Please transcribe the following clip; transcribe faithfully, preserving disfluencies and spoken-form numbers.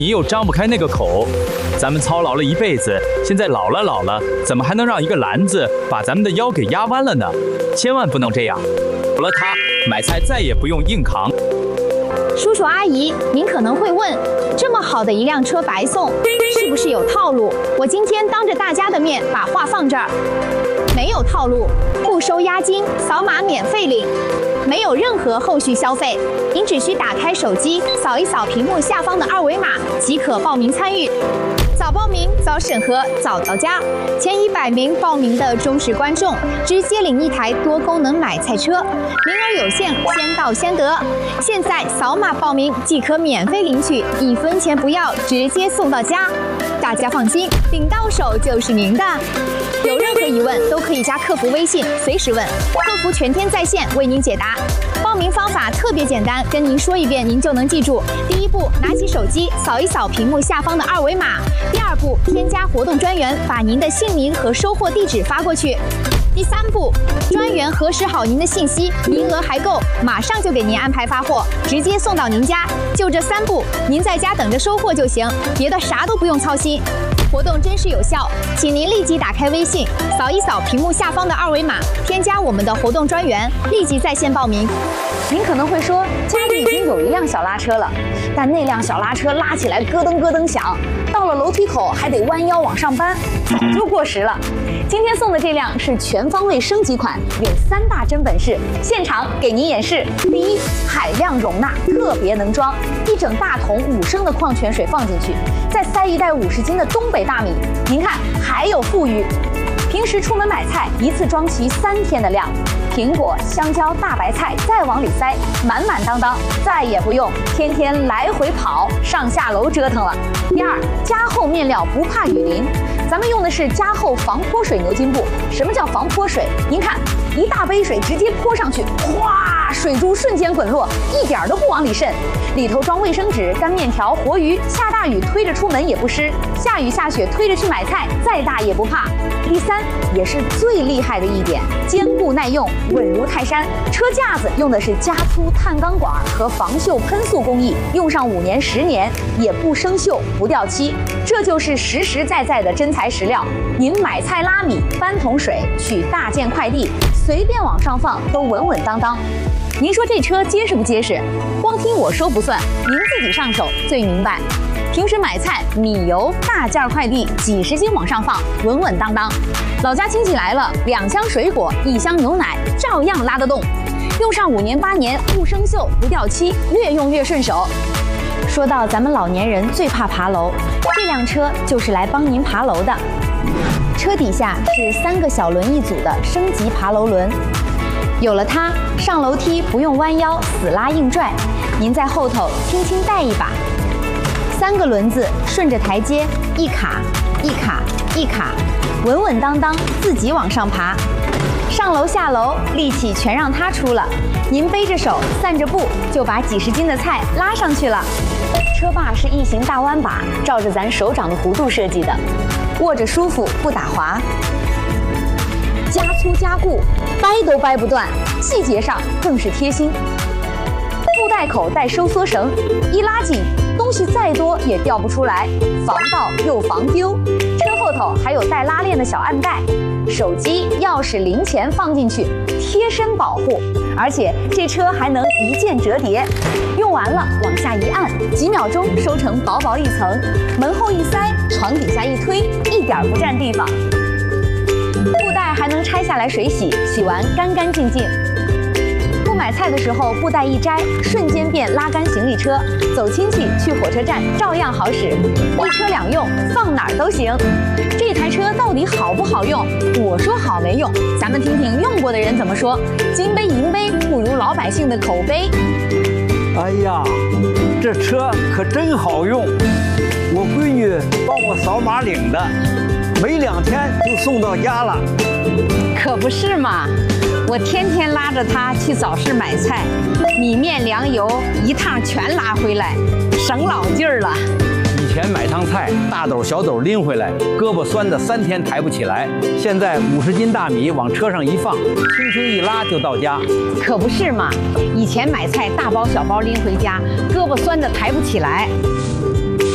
你又张不开那个口。咱们操劳了一辈子，现在老了老了，怎么还能让一个篮子把咱们的腰给压弯了呢？千万不能这样。有了它，买菜再也不用硬扛。 叔叔阿姨，您可能会问，这么好的一辆车白送，是不是有套路？我今天当着大家的面把话放这儿，没有套路，不收押金，扫码免费领。没有任何后续消费，您只需打开手机，扫一扫屏幕下方的二维码即可报名参与。早报名、早审核、早到家，前一百名报名的忠实观众直接领一台多功能买菜车，名额有限，先到先得。现在扫码报名即可免费领取，一分钱不要，直接送到家。大家放心，领到手就是您的。有任何疑问都可以加客服微信，随时问，客服全天在线为您解答。报名方法特别简单，跟您说一遍您就能记住。第一步，拿起手机扫一扫屏幕下方的二维码。第二步，添加活动专员，把您的姓名和收货地址发过去。第三步，专员核实好您的信息，名额还够，马上就给您安排发货，直接送到您家。就这三步，您在家等着收货就行，别的啥都不用操心。活动真实有效，请您立即打开微信，扫一扫屏幕下方的二维码，添加我们的活动专员，立即在线报名。您可能会说，家里已经有一辆小拉车了，但那辆小拉车拉起来咯噔咯噔响，到了楼梯口还得弯腰往上搬，早就过时了。今天送的这辆是全方位升级款，有三大真本事，现场给您演示。第一，海量容纳，特别能装，一整大桶五升的矿泉水放进去，再塞一袋五十斤的东北大米，您看还有富裕。平时出门买菜，一次装齐三天的量，苹果、香蕉、大白菜再往里塞，满满当当，再也不用天天来回跑、上下楼折腾了。第二，加厚面料不怕雨淋，咱们用的是加厚防泼水牛津布。什么叫防泼水？您看，一大杯水直接泼上去，哗，水珠瞬间滚落，一点都不往里渗。里头装卫生纸、干面条、活鱼，下大雨推着出门也不湿，下雨下雪推着去买菜，再大也不怕。第三，也是最厉害的一点，坚固耐用，稳如泰山。车架子用的是加粗碳钢管和防锈喷塑工艺，用上五年十年也不生锈不掉漆，这就是实实在在的真材实料。您买菜拉米、搬桶水、取大件快递，随便往上放都稳稳当当。您说这车结实不结实？光听我说不算，您自己上手最明白。平时买菜、米油、大件快递几十斤往上放，稳稳当当。老家亲戚来了，两箱水果、一箱牛奶，照样拉得动。用上五年八年，不生锈不掉漆，越用越顺手。说到咱们老年人最怕爬楼，这辆车就是来帮您爬楼的。车底下是三个小轮一组的升级爬楼轮，有了它，上楼梯不用弯腰死拉硬拽，您在后头轻轻带一把。三个轮子顺着台阶一卡一卡一卡，稳稳当当自己往上爬。上楼下楼力气全让它出了，您背着手散着步就把几十斤的菜拉上去了。车把是异形大弯把，照着咱手掌的弧度设计的，握着舒服不打滑。加粗加固，掰都掰不断，细节上更是贴心。布袋口带收缩绳，一拉紧，东西再多也掉不出来，防盗又防丢。车后头还有带拉链的小暗袋，手机、钥匙、零钱放进去，贴身保护。而且这车还能一键折叠，用完了往下一按，几秒钟收成薄薄一层，门后一塞，床底下一推，一点不占地方。布袋还能拆下来水洗，洗完干干净净。不买菜的时候，布袋一摘，瞬间变拉杆行李车，走亲戚去火车站照样好使，一车两用，放哪儿都行。这台车到底好不好用？我说好没用，咱们听听用过的人怎么说。金杯银杯不如老百姓的口碑。 哎呀，这车可真好用，我闺女帮我扫码领的，没两天就送到家了。 可不是嘛，我天天拉着它去早市买菜，米面粮油一趟全拉回来，省老劲儿了。 以前买趟菜，大斗小斗拎回来，胳膊酸的三天抬不起来。现在五十斤大米往车上一放，轻轻一拉就到家。 可不是嘛，以前买菜大包小包拎回家，胳膊酸的抬不起来。